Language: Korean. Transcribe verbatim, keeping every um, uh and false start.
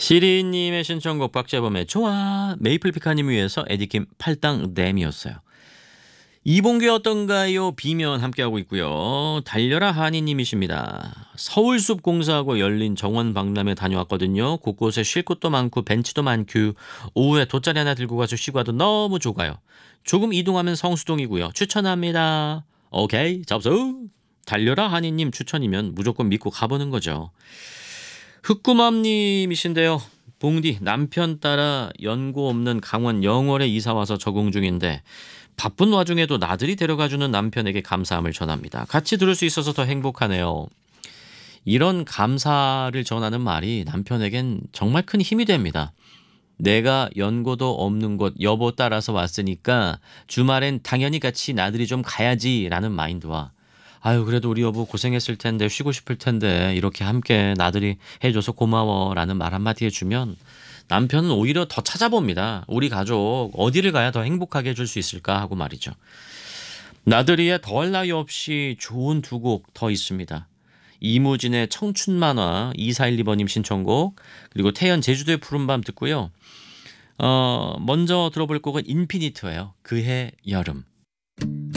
시리님의 신청곡 박재범의 좋아 메이플피카님 위해서 에디킴 팔당 댐이었어요. 이봉규 어떤가요? 비면 함께하고 있고요. 달려라 하니님이십니다. 서울숲 공사하고 열린 정원 박람회 다녀왔거든요. 곳곳에 쉴 곳도 많고 벤치도 많고 오후에 돗자리 하나 들고 가서 쉬고 와도 너무 좋아요. 조금 이동하면 성수동이고요. 추천합니다. 오케이 접수. 달려라 하니님 추천이면 무조건 믿고 가보는 거죠. 흑구맘님이신데요. 봉디 남편 따라 연고 없는 강원 영월에 이사와서 적응 중인데 바쁜 와중에도 나들이 데려가주는 남편에게 감사함을 전합니다. 같이 들을 수 있어서 더 행복하네요. 이런 감사를 전하는 말이 남편에겐 정말 큰 힘이 됩니다. 내가 연고도 없는 곳 여보 따라서 왔으니까 주말엔 당연히 같이 나들이 좀 가야지라는 마인드와 아유 그래도 우리 여보 고생했을 텐데 쉬고 싶을 텐데 이렇게 함께 나들이 해줘서 고마워라는 말 한마디 해주면 남편은 오히려 더 찾아봅니다. 우리 가족 어디를 가야 더 행복하게 해줄 수 있을까 하고 말이죠. 나들이에 더할 나위 없이 좋은 두 곡 더 있습니다. 이무진의 청춘만화 이사일이 번님 신청곡 그리고 태연 제주도의 푸른밤 듣고요. 어, 먼저 들어볼 곡은 인피니트예요. 그해 여름.